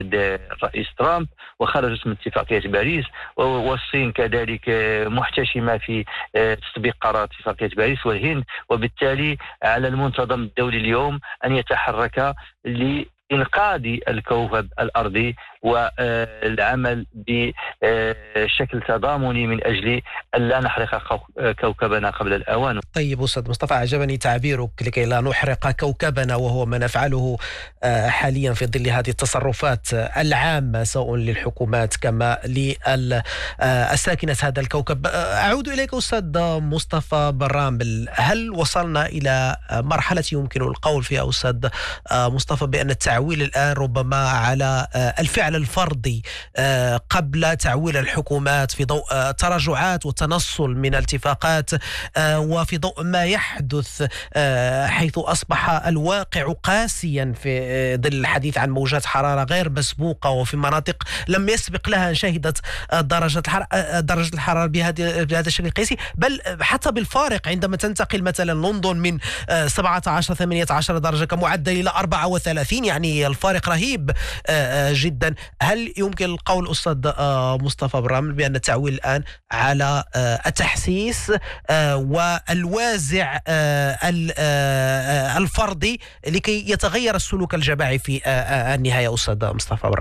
الرئيس ترامب وخرجت من اتفاقية باريس، والصين كذلك محتشمة في تطبيق قرارات اتفاقية باريس، والهند. وبالتالي على المنتظم الدولي اليوم أن يتحرك لإنقاذ الكوكب الأرضي والعمل بشكل تضامني من أجل أن لا نحرق كوكبنا قبل الأوان. طيب أستاذ مصطفى، أعجبني تعبيرك لكي لا نحرق كوكبنا، وهو ما نفعله حاليا في ظل هذه التصرفات العامة سواء للحكومات كما للساكنة هذا الكوكب. أعود إليك أستاذ مصطفى برامبل، هل وصلنا إلى مرحلة يمكن القول فيها أستاذ مصطفى بأن التعويل الآن ربما على الفعل الفردي قبل تعويل الحكومات في ضوء تراجعات وتنصل من الاتفاقات، وفي ضوء ما يحدث حيث أصبح الواقع قاسيا في ظل الحديث عن موجات حرارة غير مسبوقة، وفي مناطق لم يسبق لها أن شهدت درجة الحرارة بهذا الشكل القياسي، بل حتى بالفارق عندما تنتقل مثلا لندن من 17-18 درجة كمعدل إلى 34، يعني الفارق رهيب جدا. هل يمكن القول أستاذ مصطفى برامل بأن التعويل الآن على التحسيس والوازع الفردي لكي يتغير السلوك الجماعي في النهاية أستاذ مصطفى برامل؟